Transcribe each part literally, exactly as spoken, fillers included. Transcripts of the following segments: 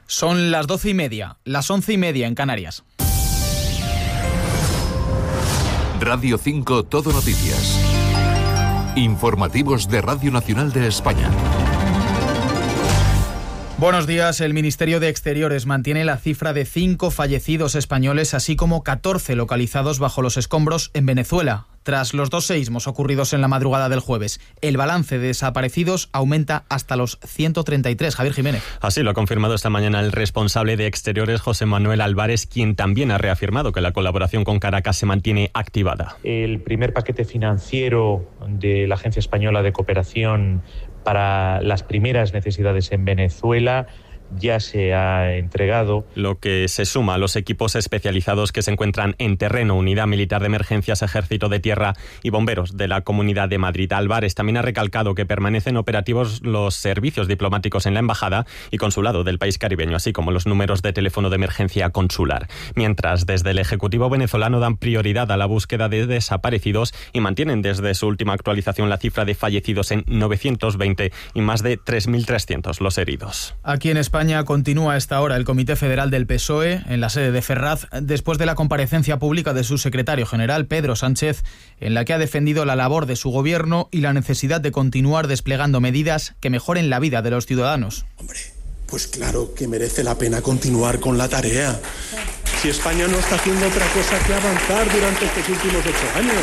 Son las doce y media, las once y media en Canarias. Radio cinco Todo Noticias. Informativos de Radio Nacional de España. Buenos días. El Ministerio de Exteriores mantiene la cifra de cinco fallecidos españoles, así como catorce localizados bajo los escombros en Venezuela, tras los dos seísmos ocurridos en la madrugada del jueves. El balance de desaparecidos aumenta hasta los ciento treinta y tres. Javier Jiménez. Así lo ha confirmado esta mañana el responsable de Exteriores, José Manuel Álvarez, quien también ha reafirmado que la colaboración con Caracas se mantiene activada. El primer paquete financiero de la Agencia Española de Cooperación para las primeras necesidades en Venezuela ya se ha entregado. Lo que se suma a los equipos especializados que se encuentran en terreno, Unidad Militar de Emergencias, Ejército de Tierra y Bomberos de la Comunidad de Madrid. Álvarez también ha recalcado que permanecen operativos los servicios diplomáticos en la Embajada y Consulado del país caribeño, así como los números de teléfono de emergencia consular. Mientras, desde el Ejecutivo venezolano dan prioridad a la búsqueda de desaparecidos y mantienen desde su última actualización la cifra de fallecidos en novecientos veinte y más de tres mil trescientos los heridos. Aquí en España España continúa a esta hora el Comité Federal del P S O E en la sede de Ferraz después de la comparecencia pública de su secretario general, Pedro Sánchez, en la que ha defendido la labor de su gobierno y la necesidad de continuar desplegando medidas que mejoren la vida de los ciudadanos. Hombre, pues claro que merece la pena continuar con la tarea. Si España no está haciendo otra cosa que avanzar durante estos últimos ocho años.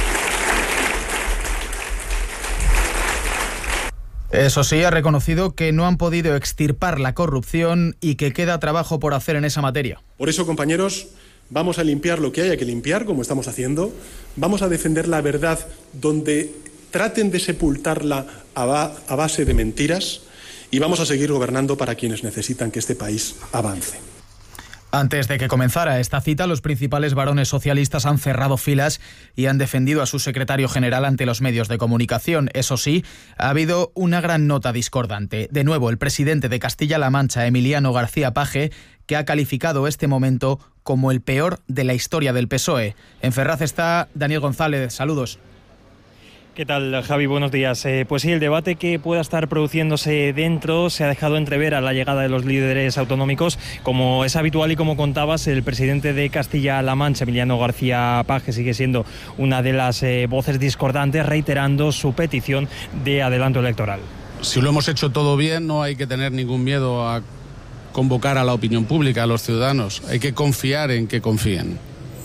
Eso sí, ha reconocido que no han podido extirpar la corrupción y que queda trabajo por hacer en esa materia. Por eso, compañeros, vamos a limpiar lo que haya que limpiar, como estamos haciendo. Vamos a defender la verdad donde traten de sepultarla a, ba- a base de mentiras y vamos a seguir gobernando para quienes necesitan que este país avance. Antes de que comenzara esta cita, los principales varones socialistas han cerrado filas y han defendido a su secretario general ante los medios de comunicación. Eso sí, ha habido una gran nota discordante. De nuevo, el presidente de Castilla-La Mancha, Emiliano García Paje, que ha calificado este momento como el peor de la historia del P S O E. En Ferraz está Daniel González. Saludos. ¿Qué tal, Javi? Buenos días. Eh, pues sí, el debate que pueda estar produciéndose dentro se ha dejado entrever a la llegada de los líderes autonómicos. Como es habitual y como contabas, el presidente de Castilla-La Mancha, Emiliano García Paje, sigue siendo una de las eh, voces discordantes, reiterando su petición de adelanto electoral. Si lo hemos hecho todo bien, no hay que tener ningún miedo a convocar a la opinión pública, a los ciudadanos. Hay que confiar en que confíen.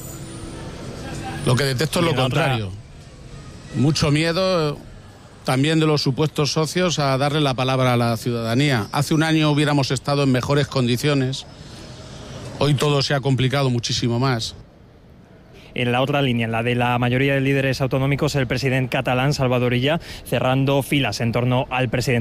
Lo que detesto es lo contrario. Otra... Mucho miedo también de los supuestos socios a darle la palabra a la ciudadanía. Hace un año hubiéramos estado en mejores condiciones. Hoy todo se ha complicado muchísimo más. En la otra línea, en la de la mayoría de líderes autonómicos, el presidente catalán, Salvador Illa, cerrando filas en torno al presidente